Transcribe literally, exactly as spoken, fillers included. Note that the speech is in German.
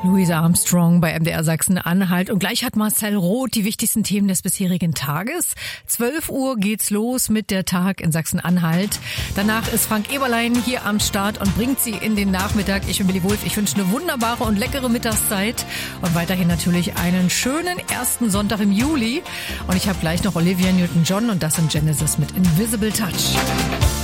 Louis Armstrong bei M D R Sachsen-Anhalt. Und gleich hat Marcel Roth die wichtigsten Themen des bisherigen Tages. zwölf Uhr geht's los mit der Tag in Sachsen-Anhalt. Danach ist Frank Eberlein hier am Start und bringt Sie in den Nachmittag. Ich bin Willi Wulff. Ich wünsche eine wunderbare und leckere Mittagszeit und weiterhin natürlich einen schönen ersten Sonntag im Juli. Und ich habe gleich noch Olivia Newton-John und das in Genesis mit Invisible Touch.